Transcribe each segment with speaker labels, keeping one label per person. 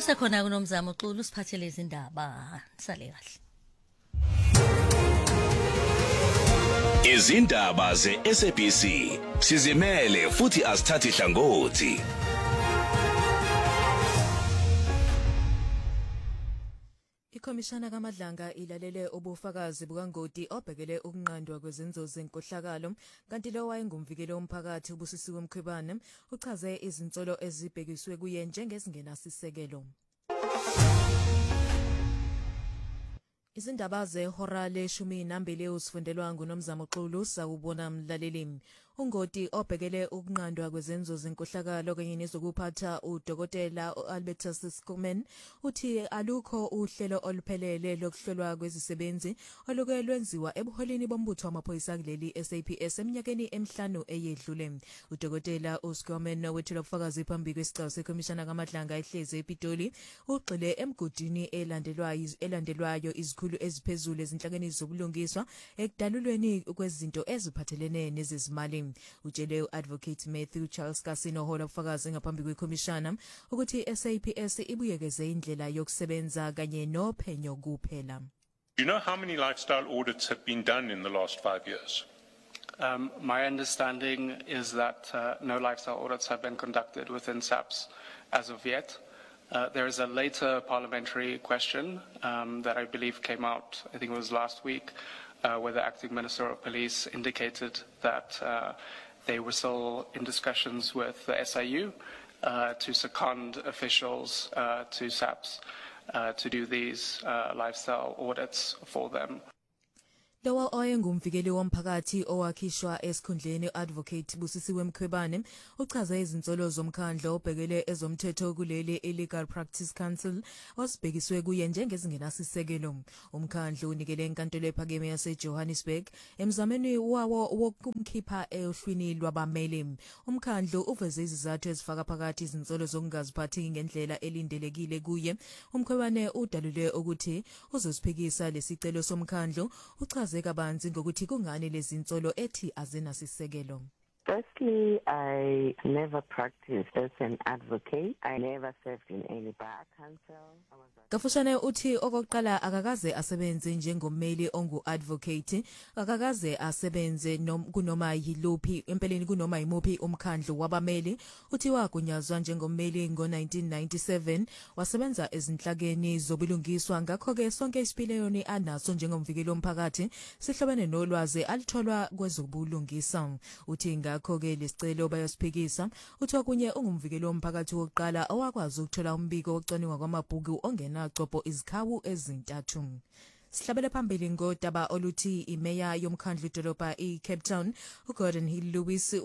Speaker 1: Usekhona kunomzamo uxulu usiphathele izindaba sale kahle.
Speaker 2: Izindaba ze-SABC sizimele futhi asithathi hlangothi.
Speaker 3: Ikhomishana kaMadlanga ilalele ubufakazi bukaNgodi obhekele ukunqandwa kwezenzo zenkohlakalo kanti lo wayengumvikeli womphakathi uBusisiwe Mkhwebane uchaze izinsolo ezibhekiswe kuye njengezingenasisekelo. Izindaba zehora le-12 usifundelwa nguNomzamo Xulu sawubona mlaleli. uNgodi obhekele ukunqandwa kwezenzo zenkohlakalo kanye nezokuphatha uDokotela Albertus Skuman uthi alukho uhlelo oluphelele lokuhlolwa kwezisebenzi oluke lwenziwa ebuholini bombutho wamaphoyisa kuleli SAPS eminyakeni emihlanu eyedlule. uDokotela Skuman wethula ubufakazi phambi kwesicelo sekhomishana kaMadlanga ehlezi ePitoli ugxile emgodini elandelwayo izikhulu eziphezulu ezinhlakeni zobulungiswa ekudalulweni kwezinto eziphathelene nezezimali. Utshele uAdvocate Matthew Charles Casino hola ubufakazi ngaphambi kwekhomishana ukuthi SAPS ibuyekeze indlela yokusebenza kanye nophenyo kuphela.
Speaker 4: Do you know how many lifestyle audits have been done in the last 5 years?
Speaker 5: My understanding is that no lifestyle audits have been conducted within SAPS as of yet. There is a later parliamentary question that I believe came out, I think it was last week, where the acting Minister of Police indicated that they were still in discussions with the SIU to second officials to SAPS to do these lifestyle audits for them.
Speaker 3: Lowa oyengumvikeli womphakathi owakhishwa esikhundleni Advocate Busisiwe Mkhwebane uchaze izinsolo zomkhandlo obhekele ezomthetho kuleli Legal Practice Council osibhekiswe kuye njengezingenasisekelo. Umkhandlo unikele enkantolo ephakeme yaseJohannesburg emzameni wawo wokumkhipha ehlwini lwabameli. Umkhandlo uveze izizathu ezifaka phakathi izinsolo zokungaziphathi ngendlela elindelekile kuye. Umkhwebane udalule ukuthi uzosiphikisa lesicelo somkhandlo uchaze kabanzi ngokuthi kungani lezi insolo ethi azinasisekelo.
Speaker 6: Firstly, I never practiced as an advocate. I never served in any bar council.
Speaker 3: Kafushane uthi okokuqala akakaze asebenze njengommeli ongu-advocate, akakaze asebenze kunoma yiluphi empeleni kunoma imuphi umkhandlu wabameli. Uthi wagunyazwa njengommeli ngo-1997 wasebenza ezinhlakeni zobulungiswa ngakho-ke sonke isipiliyoni anaso njengomvikeli womphakathi sihlobene nolwazi alitholwa kwezobulungisa. Uthi ngakho-ke lesicelo bayosiphikisa. Uthi okunye ungumvikeli womphakathi wokuqala owakwazi ukuthola umbiko wocwaningo kwamabhuku ongena cobo izikhawu ezintathu. Sihlabele phambili ngodaba oluthi imeya yomkhandlu idolobha eCape Town uGordon Hill Lewis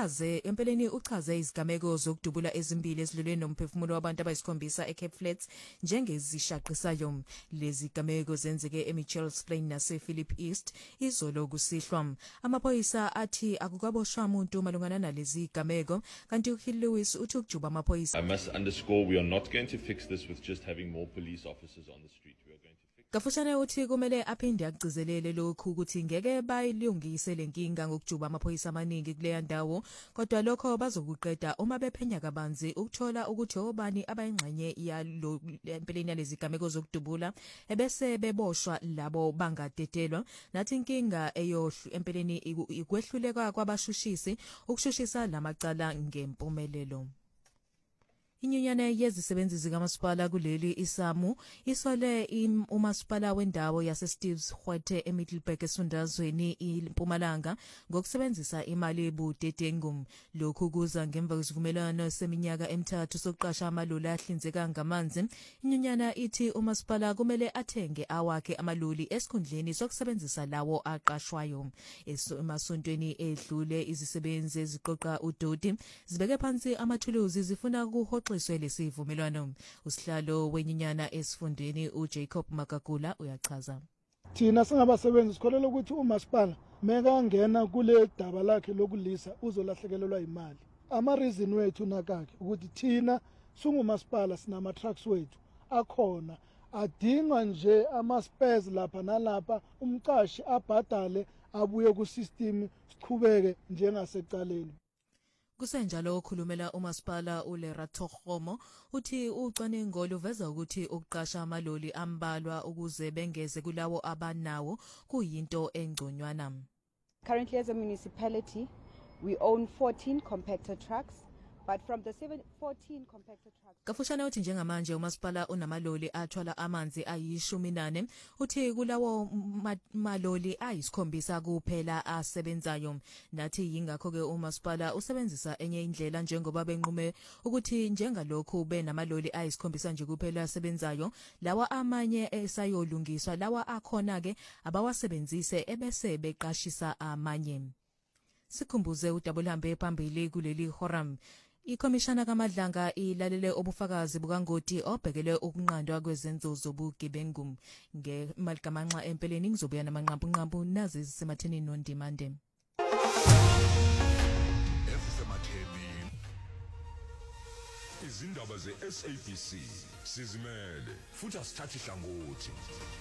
Speaker 3: uchaze izigameko zokudubula ezimbili ezidlule nomphefumulo wabantu abayisikhombisa eCape Flats njengezishaqisayo. Lezi zigameko zenzeke eMichells Plain nasePhillip East izolo kusihlwa. Amaphoyisa athi akukaboshwa umuntu malungana nalezi zigameko kanti uHill Lewis uthi ukujuba amaphoyisa.
Speaker 7: I must underscore we are not going to fix this with just having more police officers on the street. We are going to
Speaker 3: Kafushane uthi kumele aphinde akugcizelele lokhu ukuthi ngeke bayilungise lenkinga ngokujuba amaphoyisa amaningi kuleya ndawo kodwa lokho bazokuqeda uma bephenya kabanzi ukuthola ukuthi obani abayingxenye yalo empeleni yalezi gameko zokudubula ebese beboshwa labo bangadedelwa. Nathi inkinga eyohlu empeleni ikwehluleka kwabashushisi ukushushisa lamacala ngempumelelo. Inyunyane yezisebenzi zikamasipala kuleli isamu isole umasipala wendawo yaseSteve's Hwete eMiddelburg esifundazweni iMpumalanga ngokusebenzisa imali ebudedengu. Lokhu kuza ngemva kwesivumelwano seminyaka emithathu sokuqasha amaloli ahlinzeka ngamanzi. Inyunyana ithi umasipala kumele athenge awakhe amaloli esikhundleni sokusebenzisa lawo aqashwayo. Emasontweni edlule izisebenzi eziqoqa udoti zibeke phansi amathuluzi zifuna ukuhoxa lesivumelwano. Usihlalo wenyunyana esifundeni uJacob Magagula uyachaza.
Speaker 8: Thina singabasebenzi sikholelwa ukuthi umasipala meka ngena kule daba lakhe lokulisa uzolahlekelwa imali. Ama reason wethu nakake ukuthi thina singumasipala sinama trucks wethu akhona adinga nje ama spares lapha nalapha umqashi abhadale abuye ku system siqhubeke njengasecaleni.
Speaker 3: Kusenjalo okhulumela umasipala uLerato Khomo uthi ucwaningo luveza ukuthi ukuqasha amaloli ambalwa ukuze bengeze kulawo abanawo kuyinto engconywana.
Speaker 9: Currently as a municipality we own 14 compactor trucks. But from the 14 compactor trucks.
Speaker 3: Kafushane uthi njengamanje umasipala unamaloli athwala amanzi ayi14 uthi kulawo maloli ayisikhombisa kuphela asebenzayo nathi yingakho ke umasipala usebenzisa enye indlela njengoba benqume ukuthi njengalokho benamaloli ayisikhombisa nje kuphela asebenzayo lawa amanye esayolungiswa lawa akhona ke abawasebenzise ebese beqashisa amanye. Sikhumbuze udabulambe phambili kuleli horam. Ikomishana kaMadlanga ilalele obufakazi bukangoti obhekele ukunqandwa kwezenzo zobugebengu ngemaligamanxa empeleni ngizobuya namanqampu nazi sisematheni nondimande.
Speaker 10: Esisematheni izindaba ze-SABC sizimele futhi asithathi hlangothi.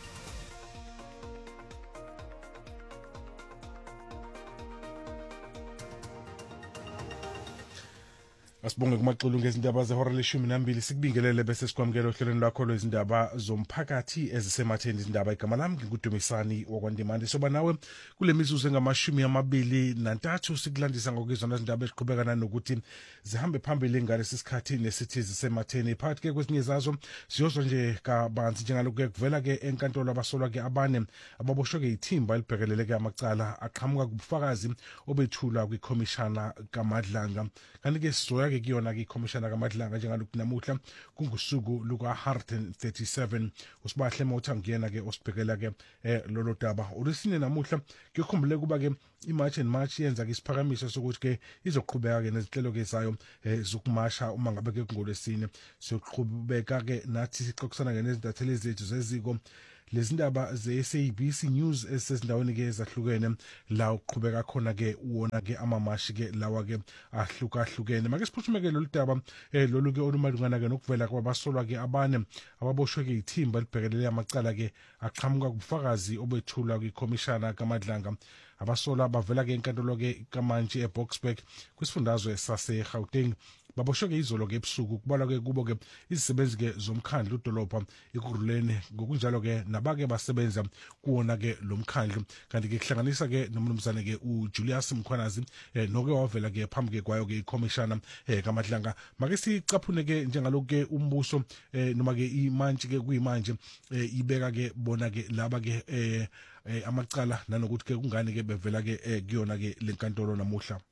Speaker 11: Asibonge kumaxulu ngezindaba zehora le-12 sikubingelele bese sikwamukela ohlelweni lwakho lwezindaba zomphakathi ezisematheni izindaba. Igama lami ngingudumisani wakwandimande soba nawe kule mizuzu engama-23 sikulandisa ngokuzona izindaba eziqhubekana nokuthi zihambe phambili ngalesi sikhathi nesithi zisematheni. Phakathi ke kwezinye zazo siyozwa nje kabanzi njengalokhu kuvela ke enkantolo abasolwa ke abane ababoshwe ke ithimba elibhekelele ke amacala aqhamuka kubufakazi obethulwa kwikomishana kaMadlanga. Kanti ke sizoya ke kuyona ke ikomishana kaMadlanga njengalokhu namuhla kungusuku luka 137 usibahle mawuthi ngiyena ke osibhekela ke lolo daba ulisine namuhla kuyokhumbule kuba ke imarch and march yenza ke isiphakamiso sokuthi ke izoqhubeka ke nezinhlelo ke zayo zokumasha uma ngabe ke kungolesine siyoqhubeka ke nathi sixoxisana ke nezintatheli zethu zeziko lezindaba ze-SABC News esezindaweni ke ezahlukene la uqhubeka khona ke uwona ke amamashi ke lawa ke ahlukahlukene. Make siphuthume ke lolu daba lolu ke olumalungana ke nokuvela kwabasolwa ke abane ababoshwe ke ithimba elibhekelele amacala ke aqhamuka kubufakazi obethulwa kwikomishana kaMadlanga. Abasolwa bavela ke enkantolo ke kaMantshi eBoksburg kwisifundazwe sase-Gauteng. Baboshwe ke izolo ke ebusuku kubalwa ke kubo ke izisebenzi ke zomkhandlu udolopha ekuruleni ngokunjalo ke nabake basebenza kuwona ke lomkhandlu kanti ke kuhlanganisa ke nomnumzane ke uJulius Mkhwanazi noke wavela ke phambi ke kwayo ke ikomishana kaMadlanga. Make sicaphune ke njengalokhu ke umbuso noma ke imantshi ke kuyimanje ibeka ke bona ke laba ke amacala nanokuthi ke kungani ke bevela ke kuyona ke lenkantolo namuhla.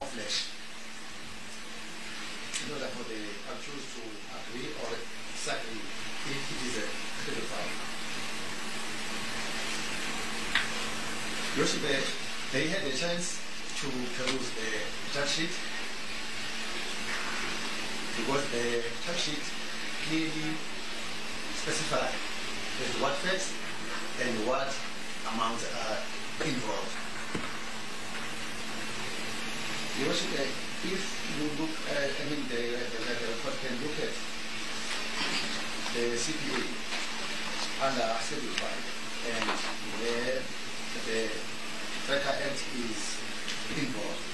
Speaker 12: In order for the accused to agree or disagree if it is a critical file. They had a chance to peruse the charge sheet because the charge sheet clearly specified what facts and what amounts are involved. If you look, the report can look at the CPA under Schedule 5 and where the Tracker Act is involved.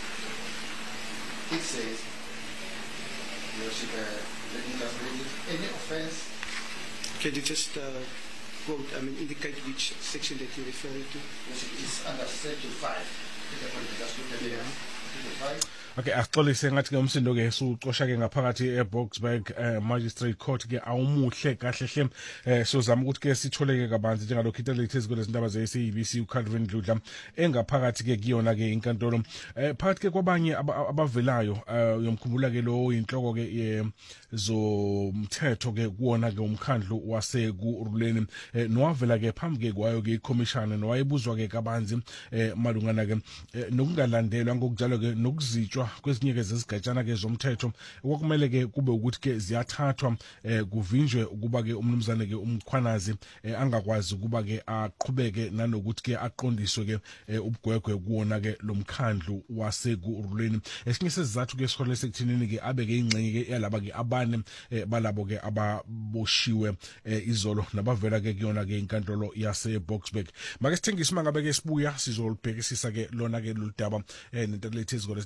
Speaker 12: It says, Your Worship, let me just read it. Any offense.
Speaker 13: Can you just indicate which section that you're referring to?
Speaker 12: It's under Schedule 5. Just look at it. Schedule 5.
Speaker 11: Okay, axolise ngathi ke umsindo ke suqosha ke ngaphakathi eBoksburg Magistrate Court ke awumuhle kahle hle sozama ukuthi ke sitholeke kabanzi njengalokho itelete ezikole izindaba ze-SABC uCalvin Dludla engaphakathi ke kuyona ke inkantolo phakathi ke kwabanye abavelayo yomkhumbula ke lo inhloko ke zomthetho ke kuona ke umkhandlu wasekuruleni nowavela ke phambi ke kwayo ke ikomishana nowayebuzwa ke kabanzi malungana ke nokungalandelwa ngokunjalo ke nokuzitshwa kwezinye ke zezigatshana ke zomthetho okumele ke kube ukuthi ke ziyathathwa kuvinjwe ukuba ke umnumzane ke umkhwanazi angakwazi ukuba ke aqhubeke nanokuthi ke aqondiswe ke ubugwegwe kuona ke lomkhandlu wasekuruleni. Esinye sezizathu ke sikhole sekuthinini ke abe ke ingcenye ke yalaba ke abane balabo ke ababoshiwe izolo nabavela ke kuyona ke inkantolo yaseBoksburg. Make sithengise mangabe ke sibuya sizolibhekisisa ke lona ke lolu daba nentetho lethu ezikole izindaba ze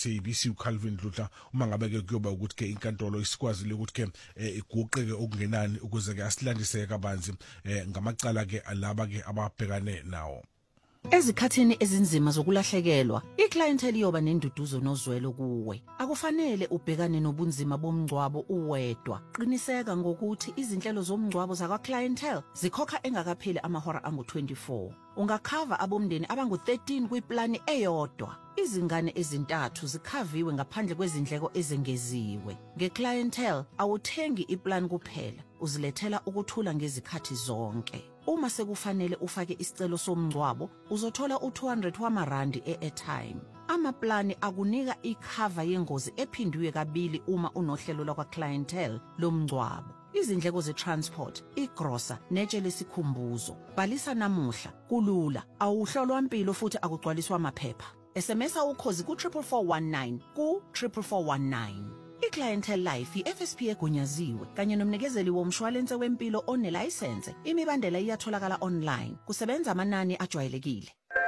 Speaker 11: SABC uCalvin Dludla uma ngabe ke kuyoba ukuthi ke inkantolo isikwazile ukuthi ke iguqeke okungenani ukuze ke asilandise kabanzi ngamacala ke alaba ke ababhekane nawo.
Speaker 14: Ezikhathini ezinzima zokulahlekelwa, iclientele iyoba nenduduzo nozwelo kuwe. Akufanele ubhekane nobunzima bomngcwabo uwedwa. Qiniseka ngokuthi izinhlelo zomngcwabo zakwa-clientele zikhokha engakapheli amahora angu-24. Ungakhava abomndeni abangu-13 kwiplani eyodwa. Izingane ezintathu zikhaviwe ngaphandle kwezindleko ezengeziwe. Nge-clientele awuthengi iplan kuphela, uzilethela ukuthula ngezikhathi zonke. Uma sekufanele ufake isicelo somngcwabo, uzothola u200 wamarandi e-airtime. Amaplani akunika ikhava yengozi ephindwe kabili uma unohlelo lakwa-clientele lomngcwabo. Izindleko ze-transport, igrosa, netshe lesikhumbuzo. Bhalisa namuhla, kulula, awuhlolwa impilo futhi akugcwaliswa amaphepha. SMSa ukhozi ku-44419 ku-44419. I-Clientele Life i-FSP egunyaziwe kanye nomnikezeli womshwalense wempilo onelayisense. Imibandela iyatholakala online. Kusebenza amanani ajwayelekile.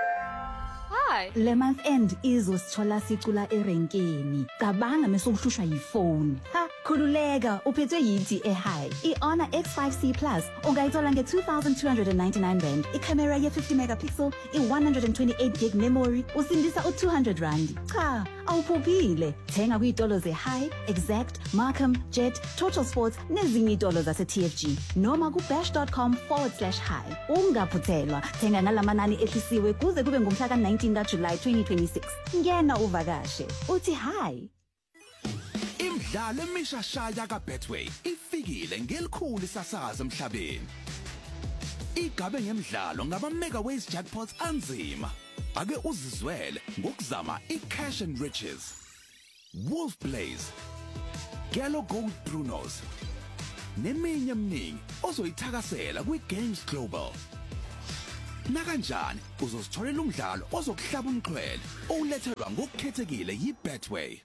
Speaker 15: Hi. Le month end izosithola sicula erenkeni. Cabanga mesokuhlushwa yifoni. Ha, khululeka, uphethwe yithi eHigh. I-Honor X5C Plus ungayithola nge-2,299 rand. I-camera ye-50 megapixel, i-128 gig memory, usindisa u-200 rand. Cha, awuphuphile. Thenga kuyitolo ze-High, Exact, Markham, Jet, Total Sports nezinye itolo zase-TFG. Noma ku-bash.com/high. Ungaphuthelwa. Thenga ngalamanani ehlisiwe kuze kube ngumhla ka-19 July 2026. Ngena uvakashe. Uthi hi.
Speaker 16: Imidlalo emishashaya kaBetway ifikile ngelikhulu sasaza emhlabeni. Igabe ngemidlalo ngama megaways jackpots anzima. Ake uzizwele ngokuzama iCash and Riches, Wolf Blaze, Gallo Gold Brunos, neminye eminingi ozoyithakasela kwiGames Global. Nakanjani uzositholela umdlalo ozokuhlaba umxhwele olethelwa ngokukhethekile yiBetway.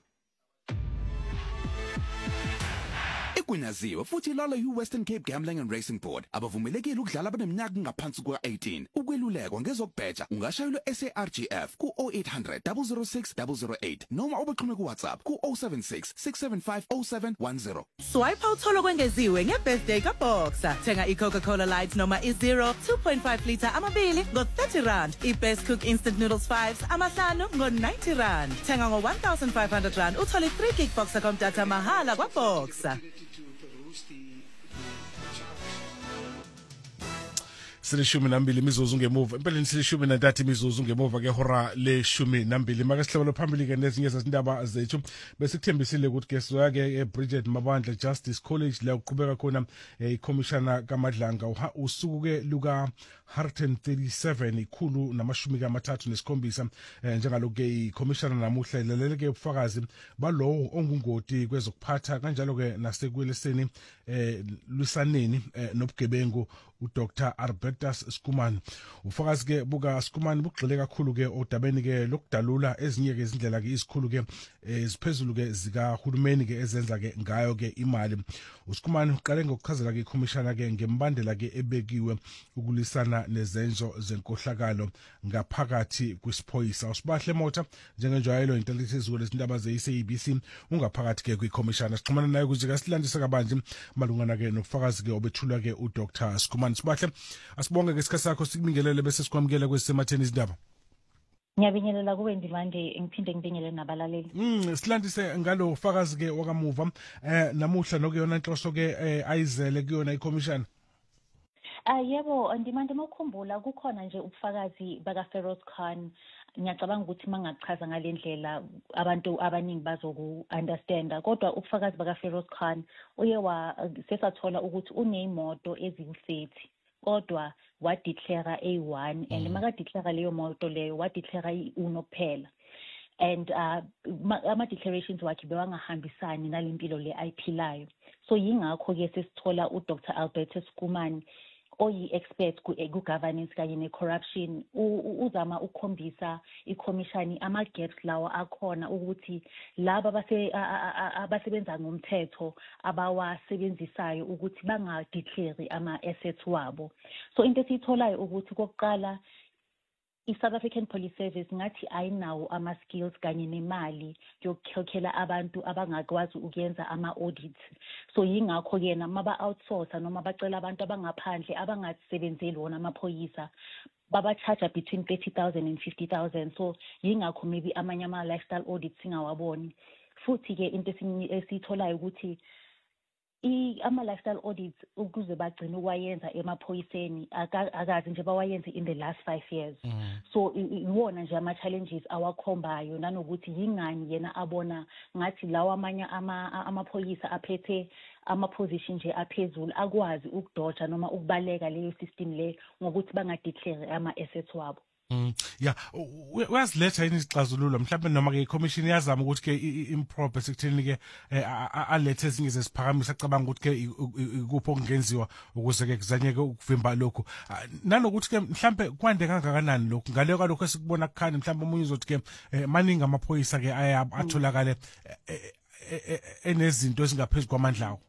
Speaker 16: Igunyaziwe futhi lalo yi-Western Cape Gambling and Racing Board abavumelekile ukudlala abaneminyaka ngaphansi kwa-18. Ukwelulekwa ngezokubheja ungashayela SARGF ku-0800 006 008 noma ubaxhume kuWhatsApp ku-076 675 0710.
Speaker 17: Swipe utholo kwengeziwe ngebirthday kaBoxer. Thenga iCoca-Cola Light noma i-Zero 2.5 liter amabili ngo-30 rand. I-Best Cook Instant Noodles 5s amahlanu ngo-90 rand. Thenga ngo-1,500 rand uthole 3 gig Boxer komdata mahala kwaBoxer.
Speaker 11: Silishumi nambili imizuzu ngemuva empeleni silishumi nantathu imizuzu ngemuva ke hora leshumi nambili makasihlabelo phambili ke nezinye zezindaba zethu bese kuthembisile ukuthi ke sizoya ke Bridget Mabandla Justice College la uqhubeka khona iCommissioner kaMadlanga usuku ke luka 137 ikhulu namashumi kamathathu nesikhombisa njengalo ke iCommissioner namuhla ilalele ke ubufakazi balowo ongungoti kwezokuphatha kanjalo ke nasekweleseni lusaneni nobugebengu uDr Albertus Skuman. Ufakazi ke buka Skuman bugxile kakhulu ke odabeni ke lokudalula ezinye ke izindlela ke izikhulu ke ziphezulu ke zikahulumeni ke ezenza ke ngayo ke imali. uSkuman uqale ngokuchazela ke iCommissioner ke ngembandela ke ebekiwe ukulisana nezenzo zenkohlakalo ngaphakathi kwisiphoyisa. Usibahle Mota njengenjwayelo intelligence izikole izindaba ze-SABC ungaphakathi ke kwiCommissioner. Sixhumana naye ukuze kasilandise kabanzi malungana ke nokufakazi ke obethulwa ke uDr Skuman. Sibahle asibonge ke isikhathi sakho sikubingelele bese sikwamukela kwesematheni izindaba.
Speaker 18: Ngiyabingelela kuwe Ndivande ngiphinde ngibingelele nabalaleli.
Speaker 11: Silandise ngalo ufakazi ke wakamuva namuhla nokuyona inhloso ke ayizele kuyona iCommissioner.
Speaker 18: Yebo Ndimande mawukhumbula kukhona nje ubufakazi baka Feroz Khan. Ngiyacabanga ukuthi mangachaza ngalendlela abantu abaningi bazoku understanda kodwa ubufakazi baka Feroz Khan uye sesathola ukuthi uneimoto eziwu30 kodwa wadeclare A1 and maka declare leyo moto leyo wadeclare uno kuphela and ama declarations wakhe bewangahambisani nalempilo le ayiphilayo so yingakho ke sesithola uDr Albertus Skuman oyi-expert ku-governance kanye ne-corruption uzama ukukhombisa iCommission ama-gaps lawa akhona ukuthi laba abasebenza ngomthetho abawasebenzisayo ukuthi bangadeclare ama-assets wabo. So into esiyitholayo ukuthi kokuqala i-South African Police Service ngathi ayinawo ama-skills kanye nemali yokukhokhela abantu abangakwazi ukuyenza ama-audits. So yingakho-ke maba-outsource noma bacela abantu abangaphandle abangasebenzeli wona amaphoyisa baba-charge between 30,000 and 50,000. So yingakho maybe amanye ama-lifestyle audits singawaboni. Futhi-ke into esiyitholayo ukuthi ama-lifestyle audits ukuze bagcine ukwayenza emaphoyiseni akazi nje bawayenze in the last 5 years. So iwona nje ama-challenges awakhombayo nanokuthi yingani yena abona ngathi lawa amanye amaphoyisa aphethe ama-position nje aphezulu akwazi ukudoja noma ukubaleka leyo system le ngokuthi bangadeclare ama-assets wabo.
Speaker 11: Yeah, uyaziletha yini izixazululo mhlawumbe noma ke i-commission yazama ukuthi ke improbe sekutheni ke alethe ezinye zesiphakamisa acabanga ukuthi ke ikupho okungenziwa ukuze ke kuzanyeke ukuvimba lokho nanokuthi ke mhlawumbe kwande kangakanani lokho ngale kwalokho esikubona kukhani mhlawumbe umunye uzothi ke maningi amaphoyisa ke atholakale enezinto ezingaphezulu kwamandla awo.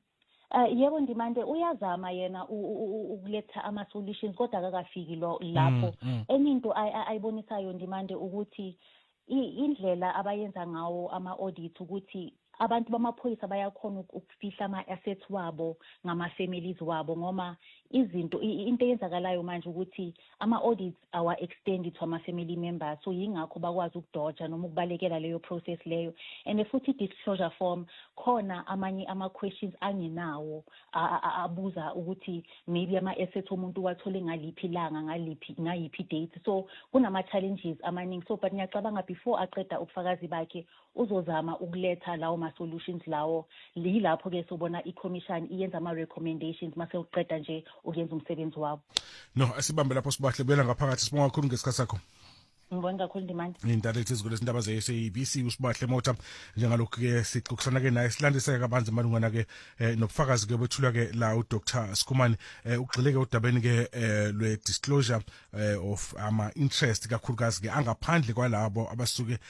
Speaker 18: Yebo Ndimande uyazama yena ukuletha ama-solutions kodwa akakafiki lapho. Enye into ayibonisayo Ndimande ukuthi indlela abayenza ngawo ama-audits ukuthi abantu bamaphoyisa bayakhona ukufihla ama-assets wabo ngama-families wabo ngoma into eyenzakalayo manje ukuthi ama-audits awa-extend to ama-family members, so yingakho bakwazi ukudoja noma ukubalekela leyo process leyo. And futhi disclosure form khona amanye ama-questions angenawo abuza ukuthi maybe ama-assets omuntu wathole ngaliphi ilanga ngayiphi date. So kunama-challenges amaningi, so but ngiyacabanga before aqeda ubufakazi bakhe uzozama ukuletha lawo ma-solutions lawo. Yilapho ke sobona i-commission iyenza ama-recommendations mase uqeda nje ukuyenza umsebenzi wabo.
Speaker 11: No, asibambe lapho Sibahle bela ngaphakathi sibonga kakhulu ngesikhathi sakho.
Speaker 18: Ngibonga kakhulu Ndimande.
Speaker 11: Intalethe izigole izindaba ze-SABC uSibahle Mota njengalokhu ke sixoxisana ke naye silandiseke kabanzi malungana ke nobufakazi ke bethulwa ke la uDr Skuman ugxileke udabeni ke lwe-disclosure of ama-interest kakhulukazi ke angaphandle kwalabo abasuke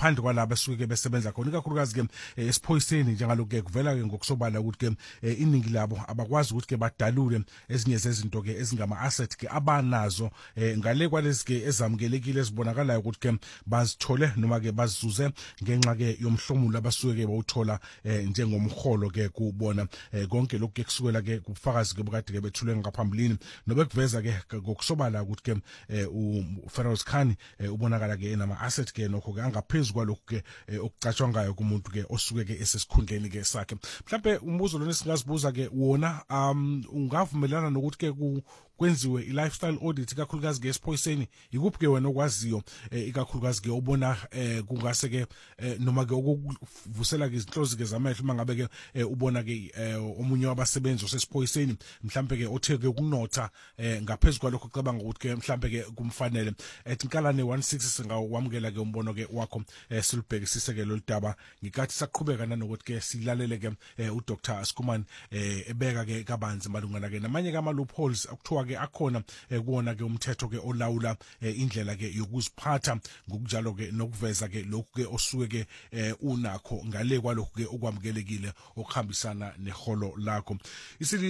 Speaker 11: ke besebenza khona kakhulukazi ke esiphoyiseni njengalokhu ke kuvela ke ngokusobala ukuthi ke iningi labo abakwazi ukuthi ke badalule ezinye zezinto ke ezingama-asset ke abanazo ngale kwalezi ke ezamukelekile ezibonakalayo ukuthi ke bazithole noma ke bazizuze ngenxa ke yomhlomulo abasuke ke bawuthola njengomholo ke kubona konke lokhu ke kusukela ke kubufakazi ke bukade ke bethulwe ngaphambilini nobe kuveza ke ngokusobala ukuthi ke uFeroz Khan ubonakala ke enama asset ke nokho ke angaphezulu kwalokhu ke okucatshwa ngayo kumuntu ke osuke ke esesikhundleni ke sakhe. Mhlawumbe umbuzo lona singazibuza ke wona ungavumelana nokuthi ke kwenziwe i-lifestyle audit kakhulukazi ke esiphoyiseni ikuphi ke wena okwaziyo ikakhulukazi ke ubona kungase ke noma ke ukuvusela ke izinhlozi ke zamehlo mangabe ke ubona ke omunye wabasebenzi osesiphoyiseni mhlambe ke othe ke ukunotha ngaphezulu kwalokho cabanga ukuthi ke mhlambe ke kumfanele ethinkalane 16 singakwamukela ke umbono ke wakho silubhekisise ke loludaba ngikathi saqhubeka nanokuthi ke silalele ke uDr Skuman ebeka ke kabanzi malungana ke namanye ke ama loopholes akuthiwa ke akhona kuona ke umthetho ke olawula indlela ke yokuziphatha ngokunjalo ke nokuveza ke lokhu ke osuke ke unakho ngale kwalokhu ke okwamukelekile okuhambisana neholo lakho. Isili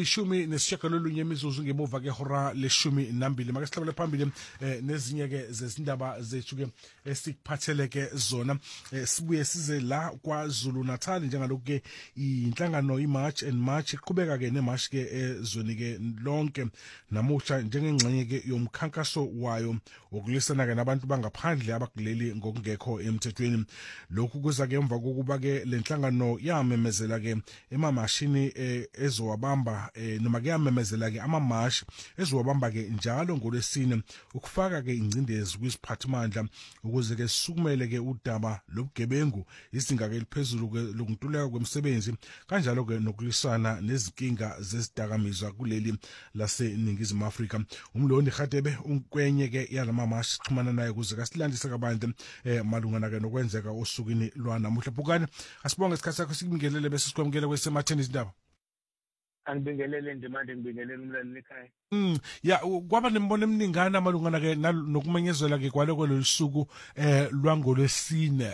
Speaker 11: 19 imizuzu ngemuva ke hora le-12 make sihlabele phambili nezinye ke zezindaba zethu ke esikuphathele ke zona sibuye size la kwaZulu Natal njengalokhu ke inhlangano iMarch and March iqhubeka ke nemarch ke ezweni ke lonke namuhla njengengxenye ke yomkhankaso wayo wokulisana ke nabantu bangaphandle abakuleli ngokungekho emthethweni. Lokhu kuza ke emva kokuba ke lenhlangano yamemezela ke emamashini ezowabamba noma ke yamemezela ke amamashi ezowabamba ke njalo ngolwesine ukufaka ke ingcindezi kwisiphathimandla ukuze ke sukumele ke udaba lobugebengu izinga ke liphezulu ke lokuntuleka kwemisebenzi kanjalo ke nokulisana nezinkinga zezidakamizwa kuleli laseNingizimu Afrika. Umloni Khatebe unkwenye ke yalamamashi xhumana naye kuze kasilandise kabantu malungana ke nokwenzeka osukini lwanamuhla. Bukani asibonge isikhathi sakho sikubingelele bese sikwamukele kwesematheni izindaba.
Speaker 19: Angibingelele nje manje ngibingelele umlaleli ekhaya.
Speaker 11: Ya kwaba nembono eminingana malungana ke nokumenyezela ke kwaloko lesuku lwangolwesine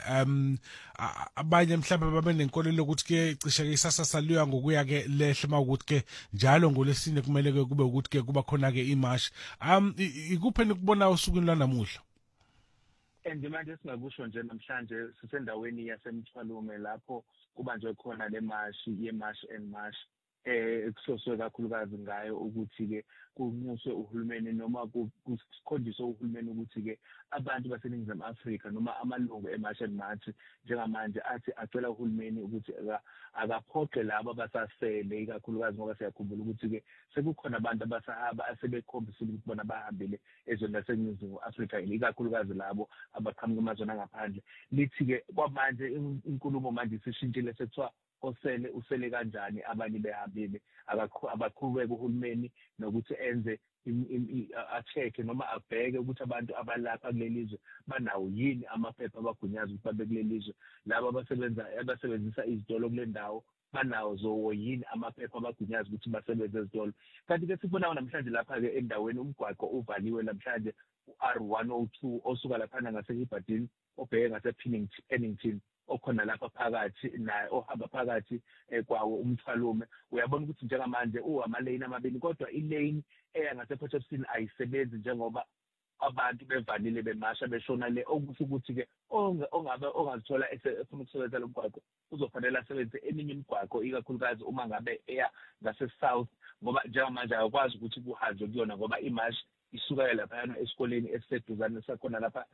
Speaker 11: abanye mhlawumbe babe nenkolelo ukuthi ke cishe ke isasa saliwa ngokuya ke lehle mawukuthi ke njalo ngolwesine kumele ke kube ukuthi ke kuba khona ke imash ikuphe nikubona usukwini lwanamuhla
Speaker 19: Manje singakusho nje namhlanje sisendaweni yaseMthwalume lapho kubanjwe khona le mash and mash ekuhloswe kakhulukazi ngayo ukuthi ke kunyuswe uhulumeni noma kukhondiswe uhulumeni ukuthi ke abantu baseNingizimu Afrika noma amalungu eMarch and March njengamanje athi acela uhulumeni ukuthi akaphoqe labo abasasele ikakhulukazi ngoba siyakhumbula ukuthi ke sekukhona abantu abasahaba asebekhombisile ukuthi bona bahambile ezweni laseNingizimu Afrika ikakhulukazi labo abaqhamuka emazweni angaphandle lithi ke kwamanje inkulumo manje isishintshile sekuthiwa usele kanjani abanye behambile abaqhubeka uhulumeni nokuthi enze a-check noma abheke ukuthi abantu abalapha kulelizwe banawo yini amaphepha abagunyaza ukuthi babe kulelizwe labo abasebenzisa izitolo kule ndawo banawo zowo yini amaphepha abagunyaza ukuthi basebenze ezitolo kanti ke sibona namhlanje lapha ke endaweni umgwaqo uvaliwe namhlanje uR102 osuka lapha ngaseHibadini obheke ngasePennington okhona lapha phakathi naye ohamba phakathi kwawo umthwalume uyabona ukuthi njengamanje amalane amabili kodwa ilane eya ngasePortshepstone ayisebenzi njengoba abantu bevanile bemasha beshona le okusho ukuthi ke ongazithola efuna ukusebenza lo mgwaqo uzofanele asebenze eminye imigwaqo ikakhulukazi uma ngabe eya ngase-south ngoba njengamanje akwazi ukuthi kuhanjwe kuyona ngoba imash isuka lapha esikoleni esiseduzane sakhona lapha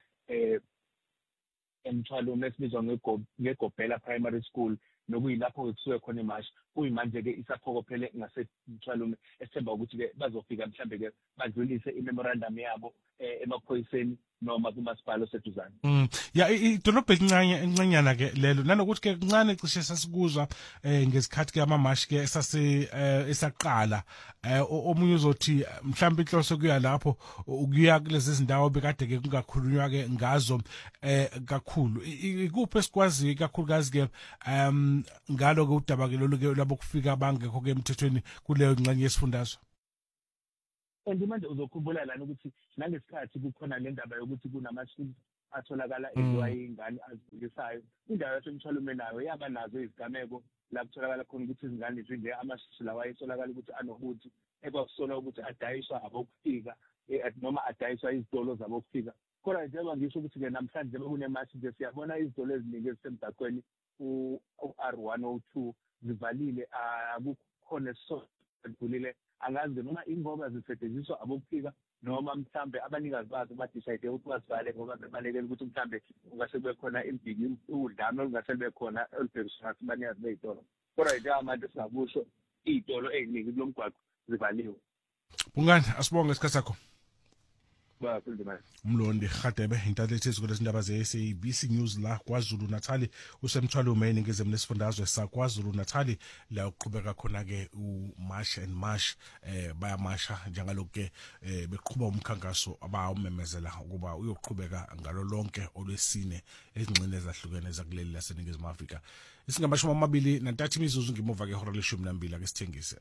Speaker 19: eMthwalume esibizwa ngeGobela Primary School nokuyilapho kusuke khona imash kuyimanje ke isaphokophele ngaseMthwalume esithemba ukuthi ke bazofika mhlambe ke badlulise imemorandum yabo emaphoyiseni noma kumasipala oseduzane
Speaker 11: ya idolobha encanyana ke lelo nanokuthi ke kancane cishe sasikuzwa ngesikhathi ke amamash ke esaqala omunye uzothi mhlawumbe inhloso kuya lapho ukuya kulezi zindawo bekade ke kungakhulunywa ke ngazo kakhulu ikuphi esikwazi kakhulukazi ke ngalo ke udaba ke lolu ke labo kufika bangekho ke emthethweni kuleyo ngxenye yesifundazwe
Speaker 19: manje uzokhumbula lana ukuthi nangesikhathi kukhona le ndaba yokuthi kunamashini atholakala eziwayingane azibulisayo indawo yaseMthwalume nayo yaba nazo izigameko la kutholakala khona ukuthi izingane nje amashisi lawa ayetholakala ukuthi anobuthi ekwakusola ukuthi adayiswa abokufika noma adayiswa izitolo zabokufika kodwa njengoba ngisho ukuthi ke namhlanje bekunemashi nje siyabona izitolo eziningi ezisemgaqweni uR102 zivalile akukhona sokudlulile angazi noma ingoba zisetshenziswa abokufika noma mhlambe abanikazi bazo badecide ukuthi bazivale ngoba bebalekela ukuthi mhlambe ungase kube khona imbiki udlame olungase libe khona olubhekiswa abanikazi bezitolo kodwa njengamanje singakusho izitolo eziningi kulomgwaqo zivaliwe
Speaker 11: Bungani asibonge isikhathi sakho
Speaker 19: bakhuluma
Speaker 11: Umlondi Radebe intalethe ezikole izindaba ze-SABC News la KwaZulu Natal usemthwalume eningizimu lesifundazwe saKwaZulu Natal la uqhubeka khona ke uMarch and March bayamasha njengaloku ke beqhubha umkhankaso abawumemezela ukuba uyoqhubeka ngalo lonke olwesine ezingxenye ezahlukene zakuleli laseningizimu Afrika isingamashumi 23 imizuzu ngemuva ke ihora le-12 ake sithengise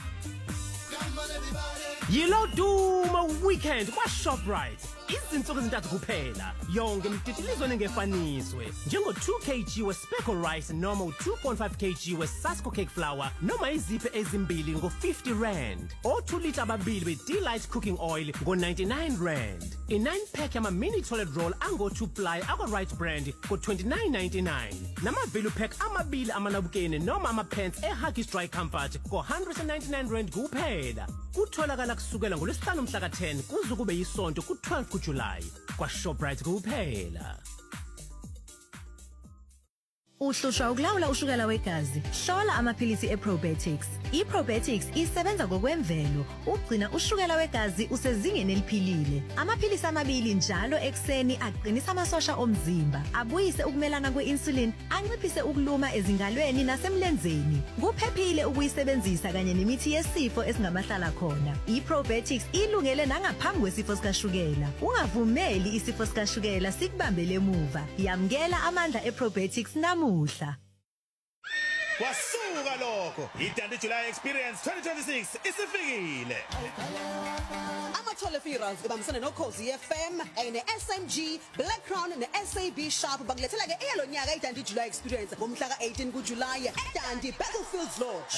Speaker 20: Yilo Duma weekend kwa Shoprite. Izinsuku ezintathu kuphela. Yonke imtitilizo nengefaniswe. Njengo 2 kg we speckle rice noma 2.5 kg we Sasco cake flour noma iziphe ezimbili ngo 50 rand. O 2 liter ababili we Delight cooking oil ngo 99 rand. A 9 pack yama mini toilet roll ango 2 ply akwa right brand ngo 29.99. Nama value pack amabili amanabukene noma ama pants Huggies dry comfort ngo 199 rand kuphela. Kutholakala kusukela ngolwesihlanu mhla ka10 kuze kube yisonto ku12 kuJuly kwa Shoprite kuphela.
Speaker 21: Uhlushwa ukulawula ushukela wegazi. Hlola amaphilisi eProbetics. iProbetics isebenza ngokwemvelo ukugcina ushukela wegazi usezingeni eliphilile. Amaphilisi amabili njalo ekseni aqinisa amasosha omzimba, abuyise ukumelana kwe-insulin, anciphise ukuluma ezingalweni nasemlenzeni. Kuphephile ukuyisebenzisa kanye nemithi yesifo esingamahlala khona. iProbetics ilungele nangaphambi kwesifo sikashukela. Ungavumeli isifo sikashukela sikubambele emuva. Yamkela amandla eProbetics namuhla.
Speaker 1: kwasuka lokho iDandi July Experience 2026 isifikile.
Speaker 22: Amathole Fearers ubambisana noKhosi FM ene SMG Black Crown ne SAB Sharp bakulethela ke eyalonyaka iDandi July Experience ngomhla ka18 kuJuly eDandi Battlefields Lodge.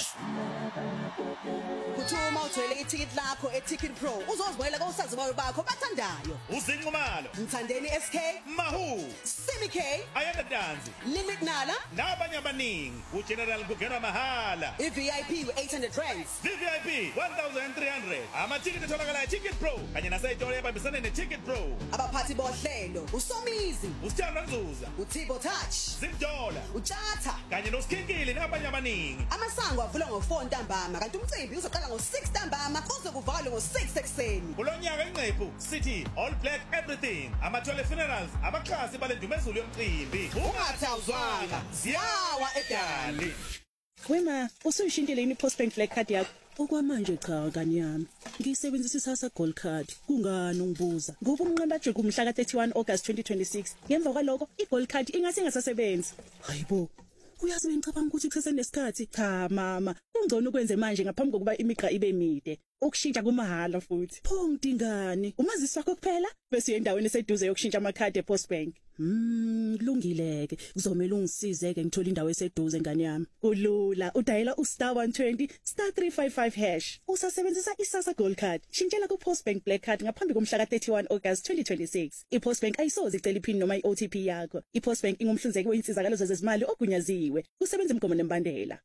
Speaker 22: Kuthuma uthole iticket lakho eTicket Pro uzozibuyela kosaziwayo bakho bathandayo.
Speaker 1: Uzinqumalo,
Speaker 22: Mthandeni SK,
Speaker 1: Mahu,
Speaker 22: Simi K,
Speaker 1: Ayanda Danzi,
Speaker 22: Limit Nala,
Speaker 1: nabanye abaningi. uGeneral kungenwa mahala.
Speaker 22: iVIP u800
Speaker 1: VVIP 1300. Amathikiti atholakala eTicket Pro kanye naseyitolo ebambisene neTicket Pro.
Speaker 22: Abaphathi bohlelo uSomizi,
Speaker 1: uSithando Nzuza,
Speaker 22: uTibo Touch,
Speaker 1: Zimdola,
Speaker 22: uChatha
Speaker 1: kanye noSkhinkili nabanye abaningi.
Speaker 22: Amasango avulwa ngo4 ntambama kanti umcimbi uzoqala ngo6 ntambama kuze kuvalwe ngo6 ekseni.
Speaker 1: Kulonyaka inqephu sithi all black everything. Amathole Funerals abaxhasi balendumezulu yomcimbi.
Speaker 22: Ungathawuzwanga siyawa eDali.
Speaker 23: Wema, usuyishintile yini Postbank Black Card yakho? Okwamanje cha kani yami. Ngisebenzisa isasa Gold Card. Kungani ungibuza? Ngoba umnqamba nje kumhla ka31 August 2026. Ngemva kwaloko iGold Card ingase ingasasebenzi. Hayibo. Uyazi ngicabanga ukuthi kusesenesikhathi. Cha mama, kungcono ukwenze manje ngaphambi kokuba imigqa ibe mide. Ukushintsha kumahala futhi. Pho ngidingani? Umazisi wakho kuphela bese uyendaweni eseduze yokushintsha amakhadi ePostbank. Kulungileke. Kuzomela ungisizeke ngithola indawo eseduze ngani yami. Kulula, udayela *120 *355#. Usasebenzisa isasa Gold Card. Shintshela kuPostbank Black Card ngaphambi komhla ka31 August 2026. iPostbank ayisoze icela iPin noma iOTP yakho. iPostbank ingumhlinzeki weinsizakalo zezimali ogunyaziwe. Kusebenza imigomo nembandela.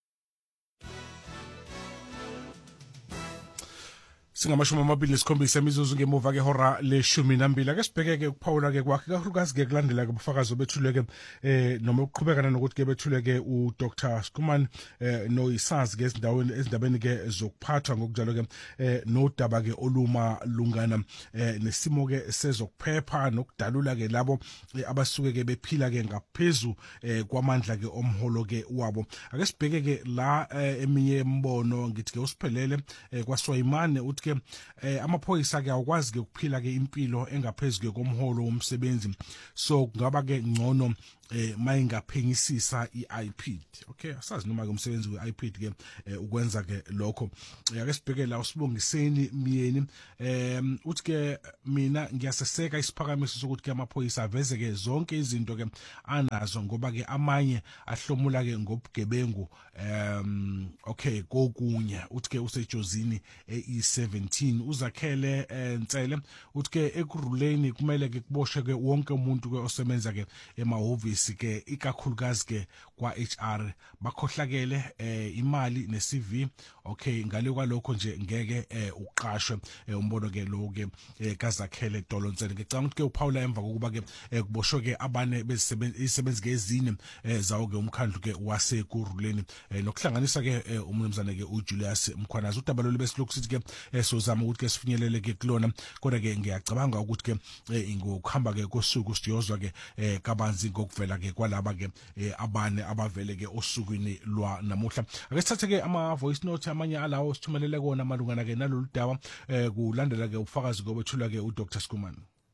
Speaker 11: Singamashumi amabili nesikhombisa imizuzu ngemuva ke hora le12 ake sibheke ke ukuphawula ke kwakhe kakhulukazi ke kulandela ke ubufakazi obethuleke noma ukuqhubekana nokuthi ke bethuleke uDr Skuman noyisazi ke ezindabeni ke zokuphathwa ngokujalo ke nodaba ke oluma lungana nesimo ke sezokuphepha nokudalula ke labo abasuke ke bephila ke ngaphezulu kwamandla ke omholo ke wabo. Ake sibheke ke la eminye imbono ngithi ke usiphelele kwaSwayimane uthi amaphoyisa ke awukwazi ke ukuphila ke impilo engaphezulu komholo womsebenzi so kungaba ke ngcono mayingaphengisisa iIPD. Okay, asazi noma ke umsebenzi weIPD ke ukwenza ke lokho. Ake sibheke la uSibongiseni Miyeni uthi ke mina ngiyaseseka isiphakamiso sokuthi ke amaphoyisa aveze ke zonke izinto ke anazo ngoba ke amanye ahlomula ke ngobugebengu okay kokunye uthi ke usejozini e17 uzakhele Ntsele uthi ke ekuruleni kumele ke kuboshwe ke wonke umuntu ke osebenza ke emahhovisi ke ikakhulukazi ke kwa HR bakhohlakele imali neCV. Okay, ngale kwalokho nje ngeke uqashwe umbono ke lo ke kazakhele Dolontsele. Ngicabanga ukuthi ke uPaula emva kokuba ke kuboshwe ke abane bezisebenzi ke ezine zawo ke umkhandlu ke wasekuruleni nokuhlanganisa ke umnumzane ke uJulius Mkhwanazi. Udaba lo besilokhu sithi ke sozama ukuthi ke sifinyelele ke kulona kodwa ke ngiyacabanga ukuthi ke ngokuhamba ke kosuku siyozwa ke kabanzi ngokuvela ke kwalaba ke abane abavele ke osukwini lwa namuhla. Ake sithathe ke ama voice note amanye alawo sithumelele kona malungana ke nalolu daba kulandela ke ubufakazi obethulwa ke uDr Skuman.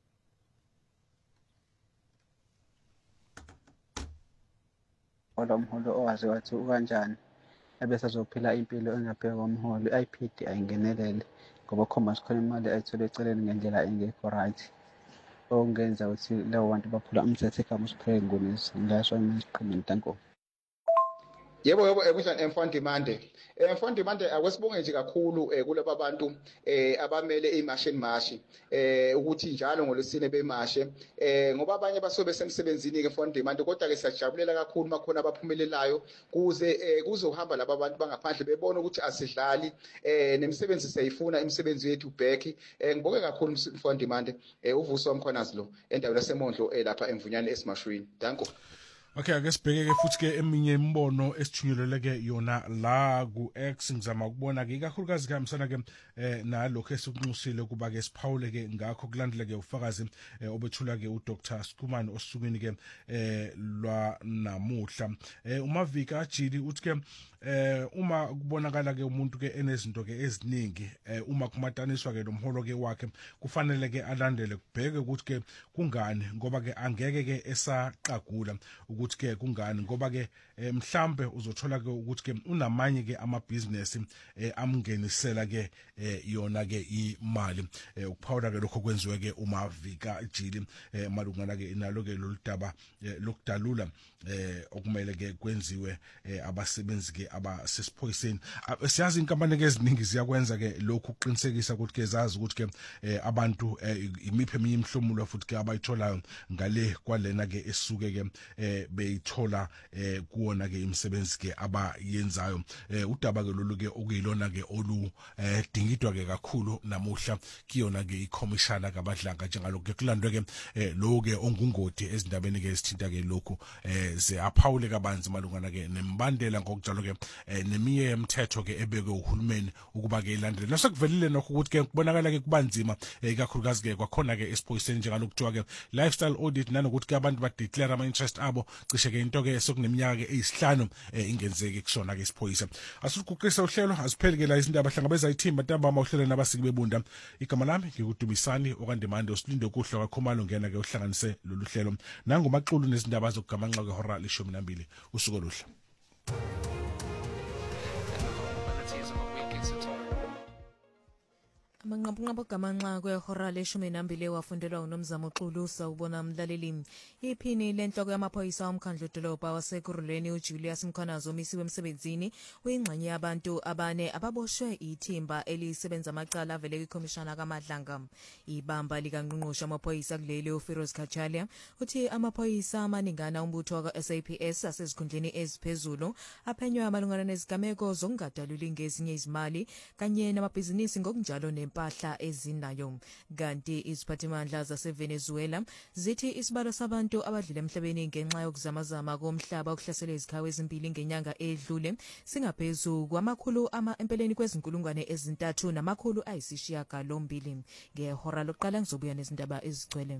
Speaker 24: Kodwa umholo owazi wathi ukanjani ebese azophila impilo engaphezulu komholo iIPD ayingenelele ngoba khoma sikhona imali ayithola eceleni ngendlela engekho right. Ongenza ukuthi leyo bantu baphula umthetho ekhaya usiphele ngonisi ngasho imisiqhini ntanko.
Speaker 25: Yebo ekusha Mfondimande. Mfondimande akwesibonge nje kakhulu kulabo abantu abamele imashini mashi ukuthi njalo ngolosine bemashe ngoba abanye basobe semsebenzini ke Mfondimande kodwa ke siyajabulela kakhulu makhona abaphumelelayo kuze kuzohamba laba abantu bangaphandle bebona ukuthi asidlali nemisebenzi siyayifuna imisebenzi yethu back. Ngibonge kakhulu Mfondimande uvuso wamkhwanazi lo endaweni yaseMondlo lapha emvunyane esimashwini. Danko.
Speaker 11: Okay, ake sibheke ke futhi ke eminye imbono esithunyeleleke yona la ku X ngizama ukubona ke ikakhulukazi khamisana ke nalokho esikunxusile kuba ke siphawule ke ngakho kulandela ke ufakazi obethula ke uDr Skuman osukwini ke lwa namuhla. Umavika ajili uthi ke uma kubonakala ke umuntu ke enezinto ke eziningi uma kumataniswa ke nomholo ke wakhe kufanele ke alandele kubheke ukuthi ke kungani ngoba ke angeke ke esaqagula ukuthi ke kungani ngoba ke mhlambe uzothola ke ukuthi ke unamanye ke amabhizinesi amngenisela ke yona ke imali ukuphawula ke lokho kwenziwe ke uMavika Jili malungana ke inalo ke loludaba lokudalula okumele ke kwenziwe abasebenzi ke abasesiphoyiseni. Siyazi inkampani ke eziningi ziyakwenza ke lokhu uqinisekisa ukuthi ke zazi ukuthi ke abantu imiphe eminye imhlomulo futhi ke abayitholayo ngale kwalena ke esuke ke beyithola kuona ke imisebenzi ke abayenzayo. Udaba ke lolu ke okuyilona ke olu dingidwa ke kakhulu namuhla kiyona ke ikhomishana kabadlanga njengalokho ke kulandwe ke lo ke ongungodi ezindabeni ke ezithinta ke lokhu ze aphawule kabanzi malungana ke nembandela ngokunjalo ke nemiye yemthetho ke ebekwe uhulumeni ukuba ke ilandele. Nasekuvelile nokho ukuthi ke kubonakala ke kubanzima ikakhulukazi ke kwakhona ke esiphoyiseni njengalokuthiwa ke lifestyle audit nanokuthi ke abantu ba declare ama interest abo cishe ke into ke sokuneminyaka ke eyisihlanu ingenzeke kusona ke isiphoyisa. Asikuqisa uhlelo asipheli ke la izindaba hlangabeza ithimba ntambama uhlelo nabasiki bebunda. Igama lami ngikudumisani okandimande usilinde ukuhla kwakhomalo ngena ke uhlanganise lolu hlelo nangumaxulu nezindaba zokugamanxa ke hora leshumi nambili usuku oluhle.
Speaker 3: Amanqampunqampu gamanxa kwehora leshumi nambili wafundelwa uNomzamo Xulu sawubona mlaleli. Iphini lenhloko yamaphoyisa omkhandlu dolobha waseKuruleni uJulius Mkhwanazi omisiwe emsebenzini uyingxenye yabantu abane ababoshwe ithimba elisebenza amacala avele kwikhomishana kaMadlanga. Ibamba likaNgqongqoshe amaphoyisa kuleli uFiroz Khachalia uthi amaphoyisa amaningana umbutho ka-SAPS asezikhundleni eziphezulu aphenywa amalungana nezigameko zokungadaluli ngezinye izimali kanye namabhizinisi ngokunjalo impahla ezinayo. Kanti iziphathimandla zaseVenezuela zithi isibalo sabantu abadlule emhlabeni ngenxa yokuzamazama komhlaba okuhlasela izikhawu ezimbili ngenyanga edlule singaphezulu kwamakhulu empeleni kwezinkulungwane ezintathu namakhulu ayisishiyagalombili. Ngehora lokuqala ngizobuya nezindaba ezigcwele.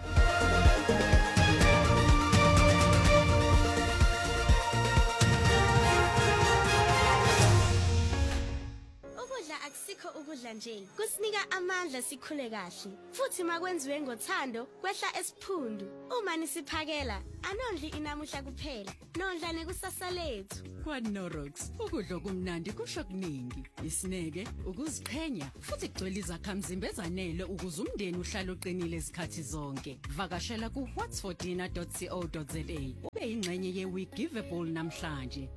Speaker 2: Akusikho ukudla nje kusinika amandla sikhule kahle futhi makwenziwe ngothando kwehla esiphundu. Uma nisiphakela anondli inamuhla kuphela nondla nekusasa lethu.
Speaker 4: KwaNorox ukudla okumnandi kusho kuningi isineke ukuziqhenya futhi kugcwele izakhamzimba ezanele ukuze umndeni uhlale uqinile izikhathi zonke. Vakashela ku whatsfordinner.co.za ube ingxenye ye-We Giveable namhlanje.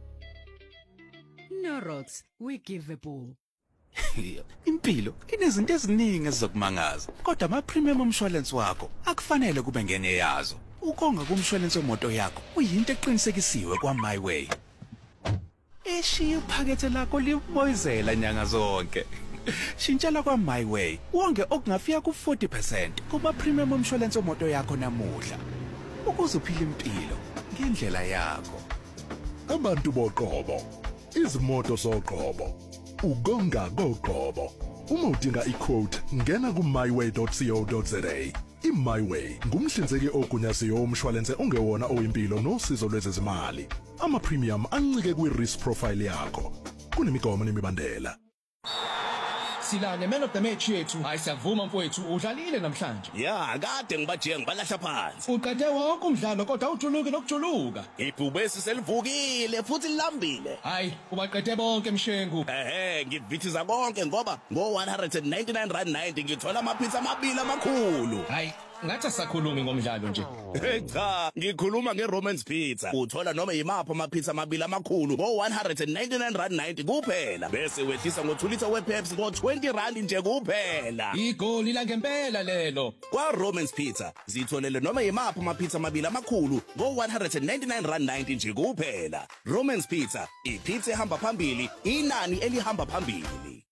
Speaker 4: Norox, We Giveable.
Speaker 16: Impilo inezinto eziningi ezizokumangaza kodwa ama-premium umshwalense wakho akufanele kube ngenye yazo. Ukonga kumshwalense wemoto yakho uyinto eqinisekisiwe kwaMyWay. Eshiya iphakethe lakho liboyizela nyanga zonke. Shintshela kwaMyWay wonge okungafika ku40% kuma-premium umshwalense wemoto yakho namuhla ukuze uphile impilo ngendlela yakho.
Speaker 10: Abantu boqobo, izimoto zoqobo, ugonga goqobo. Uma udinga iquote ngena ku myway.co.za. iMyWay ngumhlinzeki ogunyaziwe womshwalense ongewona oyimpilo nosizo lwezezimali. Ama premium ancike kwi risk profile yakho. Kunemigomo nemibandela.
Speaker 5: Silane man of the match yethu. Hayi siyavuma mfowethu udlalile namhlanje.
Speaker 6: Ya kade ngibajiye ngibalahla phansi.
Speaker 5: Uqede wonke umdlalo kodwa ujuluke nokujuluka.
Speaker 6: Ibhubesi selivukile futhi lilambile.
Speaker 5: Hayi ubaqede bonke mshengu.
Speaker 6: Ngivithiza konke ngoba ngo199.90 ngithola amapizza amabili amakhulu.
Speaker 5: Hayi ngathi asakhulumi ngomdlalo nje.
Speaker 6: Cha, ngikhuluma ngeRomans Pizza. Uthola noma yimaphi amapizza amabili amakhulu ngo199.90 kuphela. Bese wehlisa ngo2 litha wePepsi ngo20 nje kuphela.
Speaker 5: Igoli la ngempela lelo.
Speaker 6: KwaRomans Pizza zitholele noma yimaphi amapizza amabili amakhulu ngo199.90 nje kuphela. Romans Pizza, ipizza ehamba phambili, inani elihamba phambili.